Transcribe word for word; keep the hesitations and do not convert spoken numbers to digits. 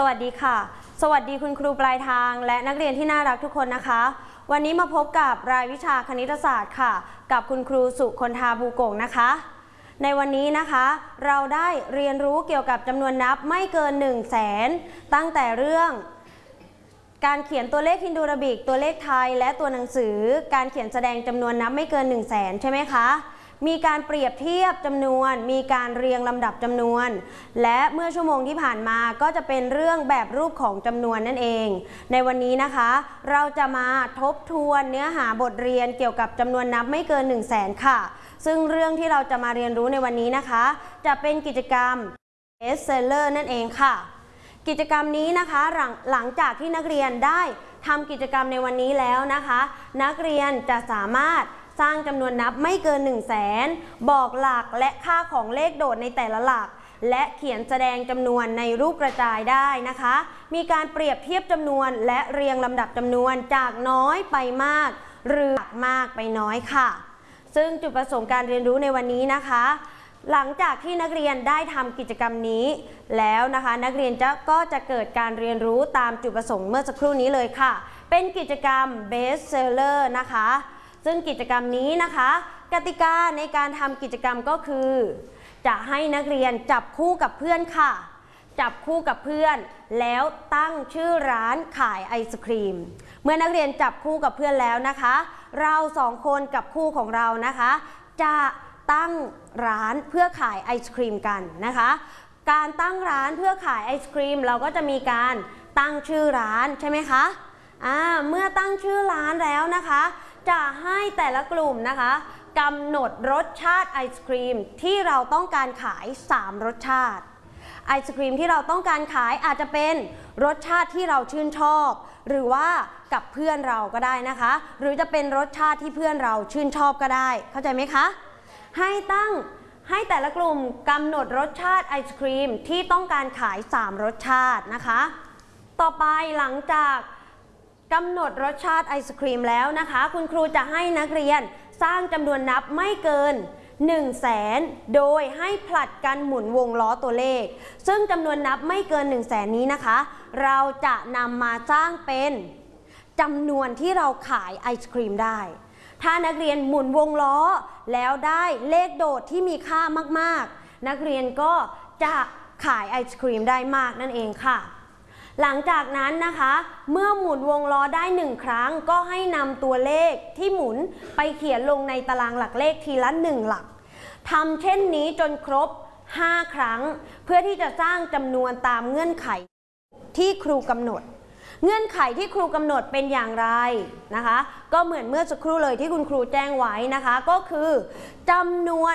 สวัสดีค่ะสวัสดีคุณครูปลายทางและนักเรียนที่น่ารักทุกคนนะคะวันนี้มาพบกับรายวิชาคณิตศาสตร์ค่ะกับคุณครูสุคนธาภูโก่งนะคะในวันนี้นะคะเราได้เรียนรู้เกี่ยวกับจำนวนนับไม่เกินหนึ่งแสนตั้งแต่เรื่องการเขียนตัวเลขฮินดูราบิกตัวเลขไทยและตัวหนังสือการเขียนแสดงจำนวนนับไม่เกินหนึ่งแสนใช่ไหมคะมีการเปรียบเทียบจำนวนมีการเรียงลำดับจำนวนและเมื่อชั่วโมงที่ผ่านมาก็จะเป็นเรื่องแบบรูปของจำนวนนั่นเองในวันนี้นะคะเราจะมาทบทวนเนื้อหาบทเรียนเกี่ยวกับจำนวนนับไม่เกินหนึ่งแสนค่ะซึ่งเรื่องที่เราจะมาเรียนรู้ในวันนี้นะคะจะเป็นกิจกรรม Best Seller นั่นเองค่ะกิจกรรมนี้นะคะหลังหลังจากที่นักเรียนได้ทำกิจกรรมในวันนี้แล้วนะคะนักเรียนจะสามารถสร้างจำนวนนับไม่เกินหนึ่งแสนบอกหลักและค่าของเลขโดดในแต่ละหลักและเขียนแสดงจำนวนในรูปกระจายได้นะคะมีการเปรียบเทียบจำนวนและเรียงลำดับจำนวนจากน้อยไปมากหรือมากไปน้อยค่ะซึ่งจุดประสงค์การเรียนรู้ในวันนี้นะคะหลังจากที่นักเรียนได้ทำกิจกรรมนี้แล้วนะคะนักเรียนจะก็จะเกิดการเรียนรู้ตามจุดประสงค์เมื่อสักครู่นี้เลยค่ะเป็นกิจกรรม Best Seller นะคะซึ่งกิจกรรมนี้นะคะกติกาในการทำกิจกรรมก็คือจะให้นักเรียนจับคู่กับเพื่อนค่ะจับคู่กับเพื่อนแล้วตั้งชื่อร้านขายไอศครีมเมื่อนักเรียนจับคู่กับเพื่อนแล้วนะคะเราสองคนกับคู่ของเรานะคะจะตั้งร้านเพื่อขายไอศครีมกันนะคะการตั้งร้านเพื่อขายไอศครีมเราก็จะมีการตั้งชื่อร้านใช่ไหมคะอ่าเมื่อตั้งชื่อร้านแล้วนะคะจะให้แต่ละกลุ่มนะคะกำหนดรสชาติไอศครีมที่เราต้องการขายสามรสชาติไอศครีมที่เราต้องการขายอาจจะเป็นรสชาติที่เราชื่นชอบหรือว่ากับเพื่อนเราก็ได้นะคะหรือจะเป็นรสชาติที่เพื่อนเราชื่นชอบก็ได้เข้าใจไหมคะให้ตั้งให้แต่ละกลุ่มกำหนดรสชาติไอศครีมที่ต้องการขายสามรสชาตินะคะต่อไปหลังจากกำหนดรสชาติไอศครีมแล้วนะคะคุณครูจะให้นักเรียนสร้างจำนวนนับไม่เกินหนึ่งแสนโดยให้ผลัดกันหมุนวงล้อตัวเลขซึ่งจำนวนนับไม่เกินหนึ่งแสนนี้นะคะเราจะนำมาสร้างเป็นจำนวนที่เราขายไอศครีมได้ถ้านักเรียนหมุนวงล้อแล้วได้เลขโดดที่มีค่ามากๆนักเรียนก็จะขายไอศครีมได้มากนั่นเองค่ะหลังจากนั้นนะคะเมื่อหมุนวงล้อได้หนึ่งครั้งก็ให้นำตัวเลขที่หมุนไปเขียนลงในตารางหลักเลขทีละหนึ่งหลักทำเช่นนี้จนครบห้าครั้งเพื่อที่จะสร้างจำนวนตามเงื่อนไขที่ครูกำหนดเงื่อนไขที่ครูกำหนดเป็นอย่างไรนะคะก็เหมือนเมื่อสักครู่เลยที่คุณครูแจ้งไว้นะคะก็คือจำนวน